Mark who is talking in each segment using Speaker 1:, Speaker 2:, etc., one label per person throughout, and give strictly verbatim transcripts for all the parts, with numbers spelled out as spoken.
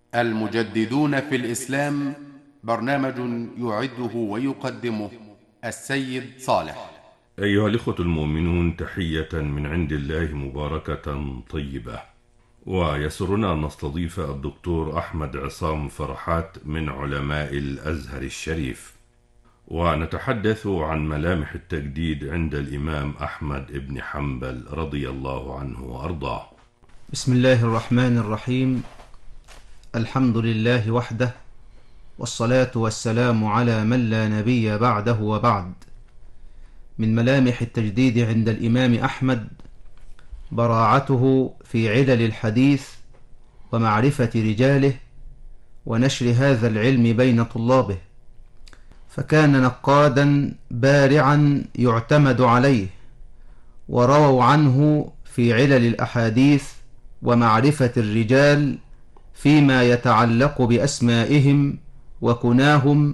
Speaker 1: المجددون في الإسلام، برنامج يعده ويقدمه السيد صالح.
Speaker 2: أيها الإخوة المؤمنون، تحية من عند الله مباركة طيبة، ويسرنا أن نستضيف الدكتور أحمد عصام فرحات من علماء الأزهر الشريف، ونتحدث عن ملامح التجديد عند الإمام أحمد بن حنبل رضي الله عنه وأرضاه.
Speaker 3: بسم الله الرحمن الرحيم. الحمد لله وحده، والصلاة والسلام على من لا نبي بعده وبعد. من ملامح التجديد عند الإمام أحمد براعته في علل الحديث ومعرفة رجاله ونشر هذا العلم بين طلابه، فكان نقادا بارعا يعتمد عليه، ورووا عنه في علل الأحاديث ومعرفة الرجال فيما يتعلق بأسمائهم وكناهم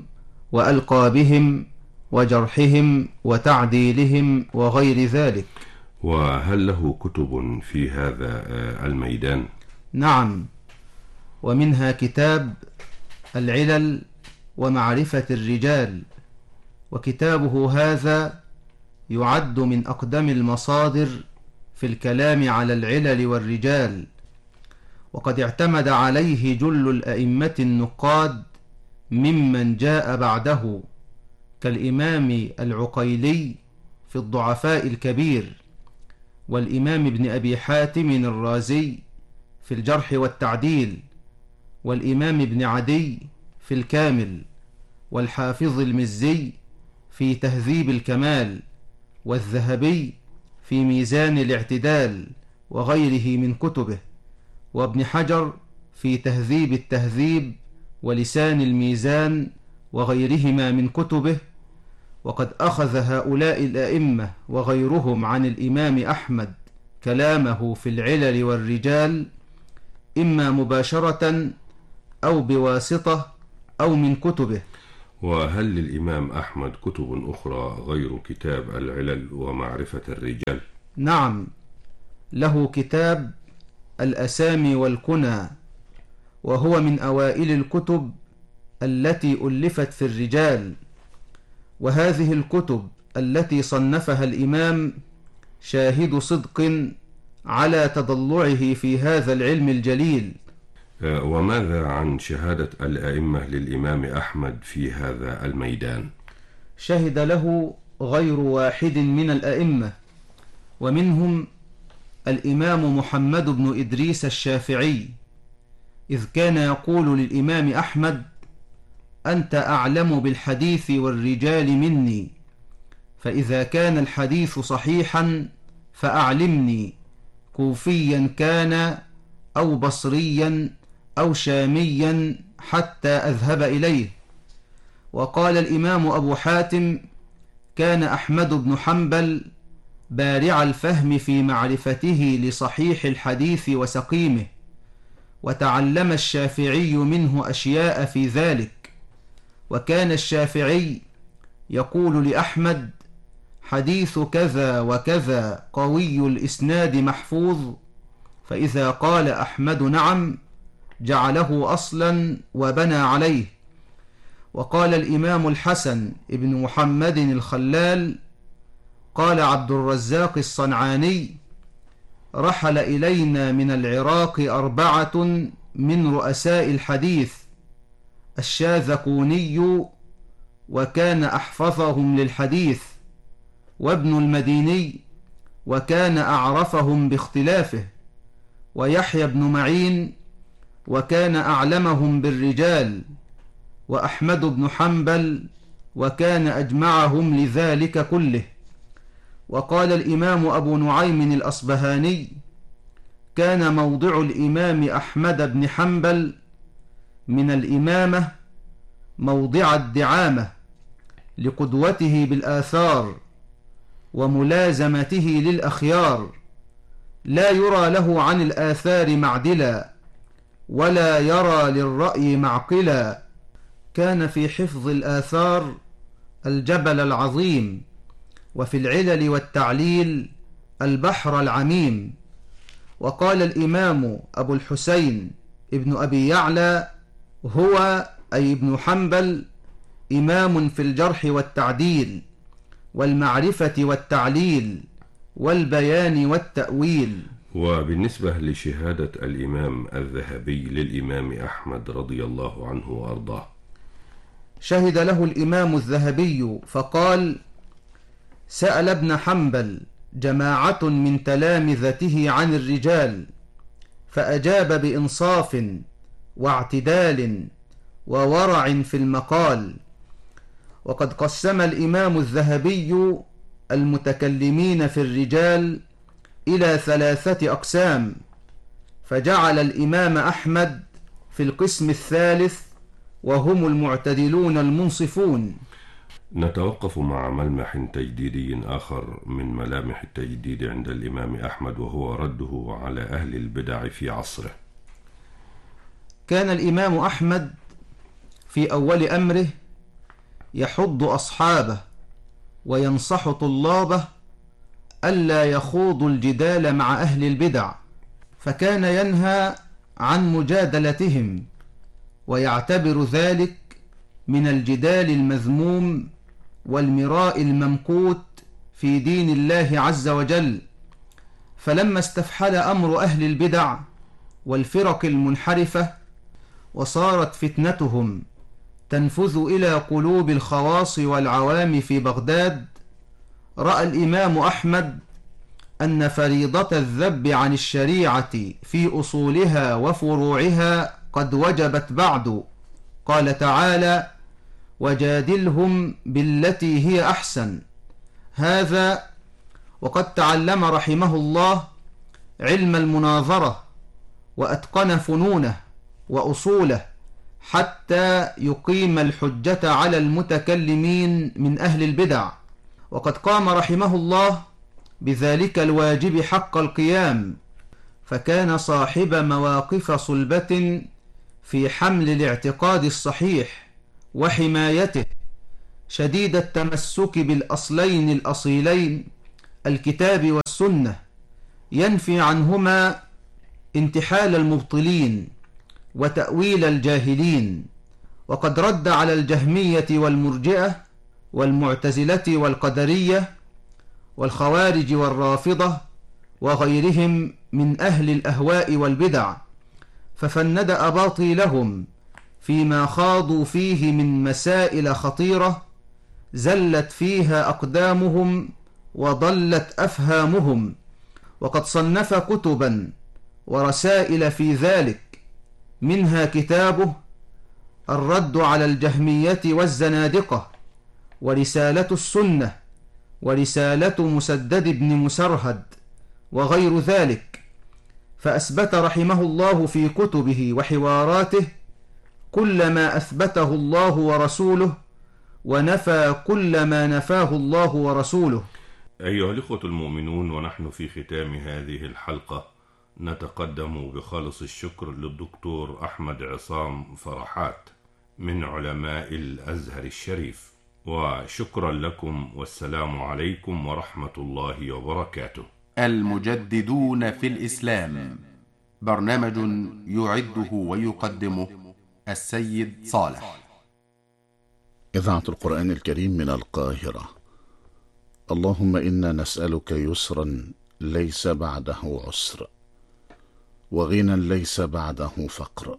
Speaker 3: وألقابهم وجرحهم وتعديلهم وغير ذلك.
Speaker 2: وهل له كتب في هذا الميدان؟
Speaker 3: نعم، ومنها كتاب العلل ومعرفة الرجال، وكتابه هذا يعد من أقدم المصادر في الكلام على العلل والرجال، وقد اعتمد عليه جل الأئمة النقاد ممن جاء بعده، كالإمام العقيلي في الضعفاء الكبير، والإمام ابن أبي حاتم الرازي في الجرح والتعديل، والإمام ابن عدي في الكامل، والحافظ المزي في تهذيب الكمال، والذهبي في ميزان الاعتدال وغيره من كتبه، وابن حجر في تهذيب التهذيب ولسان الميزان وغيرهما من كتبه. وقد أخذ هؤلاء الأئمة وغيرهم عن الإمام أحمد كلامه في العلل والرجال، إما مباشرة أو بواسطة أو من كتبه.
Speaker 2: وهل للإمام أحمد كتب أخرى غير كتاب العلل ومعرفة الرجال؟
Speaker 3: نعم، له كتاب الأسامي والكنى، وهو من أوائل الكتب التي ألفت في الرجال. وهذه الكتب التي صنفها الإمام شاهد صدق على تضلعه في هذا العلم الجليل.
Speaker 2: وماذا عن شهادة الأئمة للإمام أحمد في هذا الميدان؟
Speaker 3: شهد له غير واحد من الأئمة، ومنهم الإمام محمد بن إدريس الشافعي، إذ كان يقول للإمام أحمد: أنت أعلم بالحديث والرجال مني، فإذا كان الحديث صحيحا فأعلمني، كوفيا كان أو بصريا أو شاميا حتى أذهب إليه. وقال الإمام أبو حاتم: كان أحمد بن حنبل بارع الفهم في معرفته لصحيح الحديث وسقيمه، وتعلم الشافعي منه أشياء في ذلك. وكان الشافعي يقول لأحمد: حديث كذا وكذا قوي الإسناد محفوظ، فإذا قال أحمد نعم جعله أصلا وبنى عليه. وقال الإمام الحسن ابن محمد الخلال: قال عبد الرزاق الصنعاني: رحل إلينا من العراق أربعة من رؤساء الحديث، الشاذكوني وكان أحفظهم للحديث، وابن المديني وكان أعرفهم باختلافه، ويحيى بن معين وكان أعلمهم بالرجال، وأحمد بن حنبل وكان أجمعهم لذلك كله. وقال الإمام أبو نعيم الأصبهاني: كان موضع الإمام أحمد بن حنبل من الإمامة موضع الدعامة، لقدوته بالآثار وملازمته للأخيار، لا يرى له عن الآثار معدلا، ولا يرى للرأي معقلا. كان في حفظ الآثار الجبل العظيم، وفي العلل والتعليل البحر العميم. وقال الإمام أبو الحسين ابن أبي يعلى هو أي ابن حنبل إمام في الجرح والتعديل والمعرفة والتعليل والبيان والتأويل.
Speaker 2: وبالنسبة لشهادة الإمام الذهبي للإمام أحمد رضي الله عنه وأرضاه،
Speaker 3: شهد له الإمام الذهبي فقال: سأل ابن حنبل جماعة من تلامذته عن الرجال فأجاب بإنصاف واعتدال وورع في المقال. وقد قسم الإمام الذهبي المتكلمين في الرجال إلى ثلاثة أقسام، فجعل الإمام أحمد في القسم الثالث وهم المعتدلون المنصفون.
Speaker 2: نتوقف مع ملمح تجديدي آخر من ملامح التجديد عند الإمام أحمد، وهو رده على أهل البدع في عصره.
Speaker 3: كان الإمام أحمد في أول أمره يحض أصحابه وينصح طلابه ألا يخوضوا الجدال مع أهل البدع، فكان ينهى عن مجادلتهم ويعتبر ذلك من الجدال المذموم والمراء الممقوت في دين الله عز وجل. فلما استفحل أمر أهل البدع والفرق المنحرفة وصارت فتنتهم تنفذ إلى قلوب الخواص والعوام في بغداد، رأى الإمام أحمد أن فريضة الذب عن الشريعة في أصولها وفروعها قد وجبت بعد. قال تعالى: وجادلهم بالتي هي أحسن. هذا وقد تعلم رحمه الله علم المناظرة وأتقن فنونه وأصوله حتى يقيم الحجة على المتكلمين من أهل البدع، وقد قام رحمه الله بذلك الواجب حق القيام، فكان صاحب مواقف صلبة في حمل الاعتقاد الصحيح وحمايته، شديد التمسك بالأصلين الأصيلين الكتاب والسنة، ينفي عنهما انتحال المبطلين وتأويل الجاهلين. وقد رد على الجهمية والمرجئة والمعتزلة والقدرية والخوارج والرافضة وغيرهم من أهل الأهواء والبدع، ففند أباطيلهم فيما خاضوا فيه من مسائل خطيرة زلت فيها أقدامهم وضلت أفهامهم. وقد صنف كتبا ورسائل في ذلك، منها كتابه الرد على الجهمية والزنادقة، ورسالة السنة، ورسالة مسدد بن مسرهد، وغير ذلك. فأثبت رحمه الله في كتبه وحواراته كل ما أثبته الله ورسوله، ونفى كل ما نفاه الله ورسوله.
Speaker 2: أيها الإخوة المؤمنون، ونحن في ختام هذه الحلقة نتقدم بخالص الشكر للدكتور أحمد عصام فرحات من علماء الأزهر الشريف، وشكرا لكم، والسلام عليكم ورحمة الله وبركاته.
Speaker 1: المجددون في الإسلام، برنامج يعده ويقدمه السيد صالح.
Speaker 4: إذاعة القرآن الكريم من القاهرة. اللهم إنا نسألك يسرا ليس بعده عسر، وغنى ليس بعده فقر،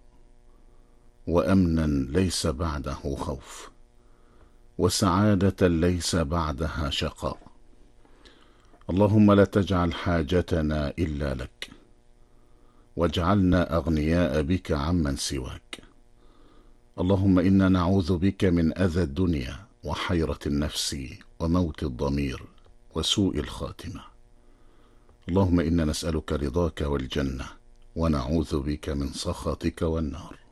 Speaker 4: وأمنا ليس بعده خوف، وسعادة ليس بعدها شقاء. اللهم لا تجعل حاجتنا إلا لك، واجعلنا أغنياء بك عمن سواك. اللهم إنا نعوذ بك من أذى الدنيا وحيرة النفس وموت الضمير وسوء الخاتمة. اللهم إنا نسألك رضاك والجنة، ونعوذ بك من سخطك والنار.